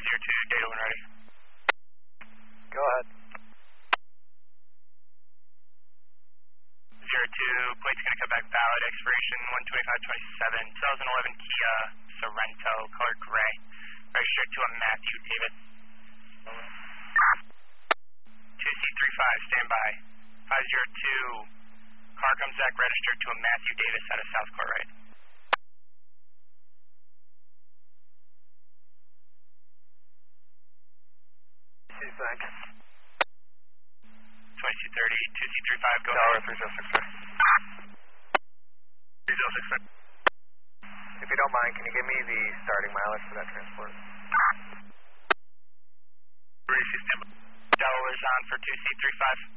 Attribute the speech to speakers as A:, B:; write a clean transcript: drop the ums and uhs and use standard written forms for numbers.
A: 202, data when ready.
B: Go ahead.
A: 02, plate's going to come back valid, expiration 12527, 2011 Kia Sorento, color gray. Registered to a Matthew Davis. 2C35, stand by. 502, car comes back registered to a Matthew Davis out of South Court right.
B: Thanks.
A: 2230, 2C35, go
B: Tower
A: ahead.
B: 3066.
A: 3066.
B: If you don't mind, can you give me the starting mileage for that transport?
A: Delaware's on for 2C35.